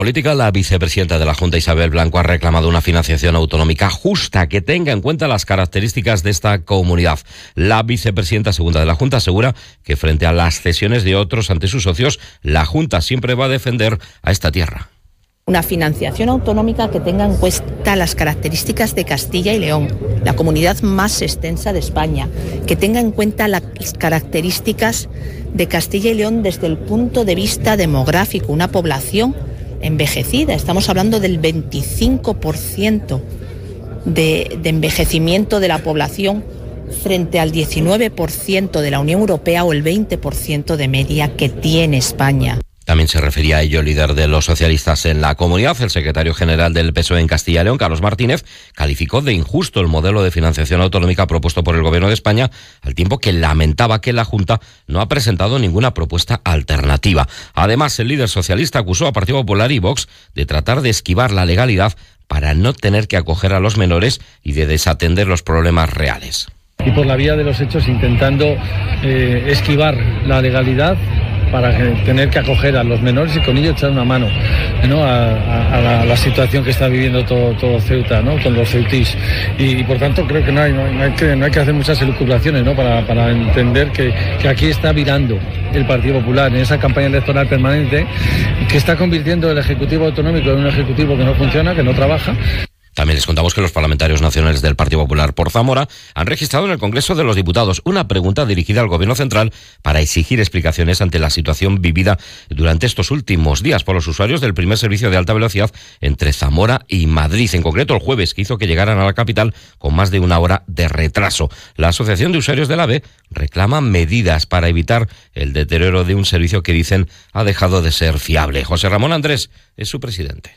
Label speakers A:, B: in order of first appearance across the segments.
A: Política, la vicepresidenta de la Junta, Isabel Blanco, ha reclamado una financiación autonómica justa que tenga en cuenta las características de esta comunidad. La vicepresidenta segunda de la Junta asegura que frente a las cesiones de otros ante sus socios, la Junta siempre va a defender a esta tierra.
B: Una financiación autonómica que tenga en cuenta las características de Castilla y León, la comunidad más extensa de España, que tenga en cuenta las características de Castilla y León desde el punto de vista demográfico, una población envejecida. Estamos hablando del 25% de envejecimiento de la población frente al 19% de la Unión Europea o el 20% de media que tiene España.
A: También se refería a ello el líder de los socialistas en la comunidad. El secretario general del PSOE en Castilla y León, Carlos Martínez, calificó de injusto el modelo de financiación autonómica propuesto por el Gobierno de España, al tiempo que lamentaba que la Junta no ha presentado ninguna propuesta alternativa. Además, el líder socialista acusó a Partido Popular y Vox de tratar de esquivar la legalidad para no tener que acoger a los menores y de desatender los problemas reales.
C: Y por la vía de los hechos intentando esquivar la legalidad para tener que acoger a los menores y con ello echar una mano, ¿no?, a la situación que está viviendo todo Ceuta, ¿no?, con los ceutís. Y por tanto creo que no hay que hacer muchas elucubraciones, ¿no?, para entender que aquí está virando el Partido Popular en esa campaña electoral permanente que está convirtiendo el Ejecutivo Autonómico en un Ejecutivo que no funciona, que no trabaja.
A: También les contamos que los parlamentarios nacionales del Partido Popular por Zamora han registrado en el Congreso de los Diputados una pregunta dirigida al Gobierno central para exigir explicaciones ante la situación vivida durante estos últimos días por los usuarios del primer servicio de alta velocidad entre Zamora y Madrid. En concreto, el jueves, que hizo que llegaran a la capital con más de una hora de retraso. La Asociación de Usuarios del AVE reclama medidas para evitar el deterioro de un servicio que dicen ha dejado de ser fiable. José Ramón Andrés es su presidente.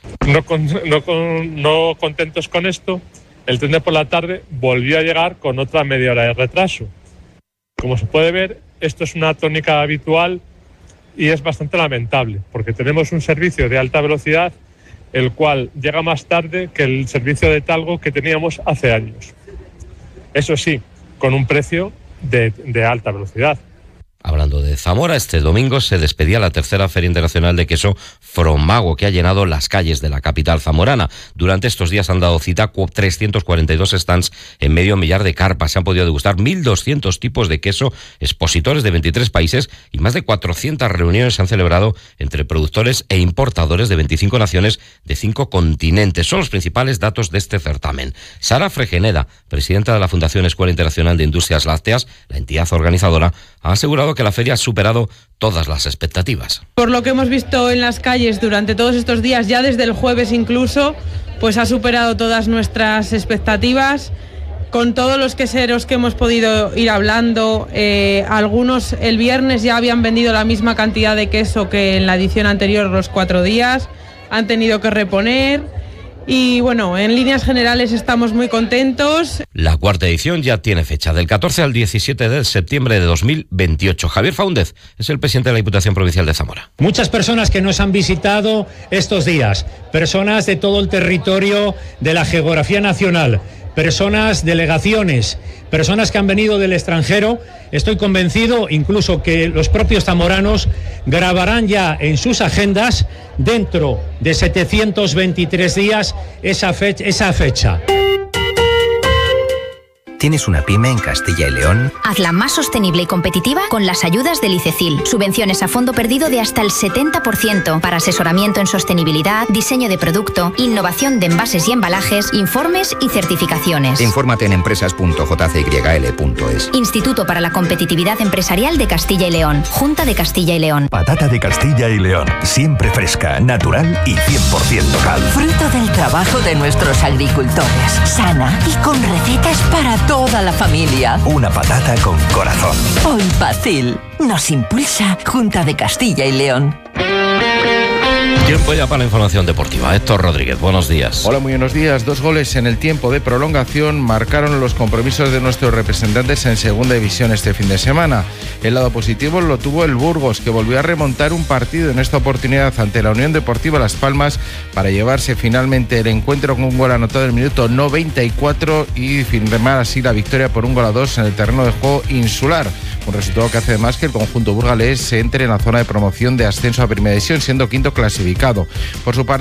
D: No contentos con esto, el tren de por la tarde volvió a llegar con otra media hora de retraso. Como se puede ver, esto es una tónica habitual y es bastante lamentable, porque tenemos un servicio de alta velocidad el cual llega más tarde que el servicio de Talgo que teníamos hace años. Eso sí, con un precio de alta velocidad.
A: Hablando de Zamora, este domingo se despedía la tercera Feria Internacional de Queso Fromago, que ha llenado las calles de la capital zamorana. Durante estos días han dado cita 342 stands en medio millar de carpas. Se han podido degustar 1.200 tipos de queso, expositores de 23 países y más de 400 reuniones se han celebrado entre productores e importadores de 25 naciones de 5 continentes. Son los principales datos de este certamen. Sara Fregeneda, presidenta de la Fundación Escuela Internacional de Industrias Lácteas, la entidad organizadora, ha asegurado que la feria ha superado todas las expectativas.
E: Por lo que hemos visto en las calles durante todos estos días, ya desde el jueves incluso, pues ha superado todas nuestras expectativas. Con todos los queseros que hemos podido ir hablando, algunos el viernes ya habían vendido la misma cantidad de queso que en la edición anterior, los 4 días, han tenido que reponer. Y bueno, en líneas generales estamos muy contentos.
A: La cuarta edición ya tiene fecha, del 14 al 17 de septiembre de 2028. Javier Faúndez es el presidente de la Diputación Provincial de Zamora.
F: Muchas personas que nos han visitado estos días, personas de todo el territorio de la geografía nacional, personas, delegaciones, personas que han venido del extranjero. Estoy convencido incluso que los propios zamoranos grabarán ya en sus agendas dentro de 723 días esa fecha.
G: ¿Tienes una pyme en Castilla y León?
H: Hazla más sostenible y competitiva con las ayudas del ICECIL. Subvenciones a fondo perdido de hasta el 70% para asesoramiento en sostenibilidad, diseño de producto, innovación de envases y embalajes, informes y certificaciones.
G: Infórmate en empresas.jcyl.es.
H: Instituto para la Competitividad Empresarial de Castilla y León. Junta de Castilla y León.
I: Patata de Castilla y León. Siempre fresca, natural y 100% local.
J: Fruto del trabajo de nuestros agricultores. Sana y con recetas para toda la familia.
I: Una patata con corazón.
J: Hoy Pacil nos impulsa Junta de Castilla y León.
A: Tiempo ya para la información deportiva. Héctor Rodríguez, buenos días.
K: Hola, muy buenos días. 2 goles en el tiempo de prolongación marcaron los compromisos de nuestros representantes en segunda división este fin de semana. El lado positivo lo tuvo el Burgos, que volvió a remontar un partido en esta oportunidad ante la Unión Deportiva Las Palmas para llevarse finalmente el encuentro con un gol anotado en el minuto 94 y firmar así la victoria por 1-2 en el terreno de juego insular. Un resultado que hace además que el conjunto burgalés se entre en la zona de promoción de ascenso a primera división, siendo quinto clasificado. Por su parte,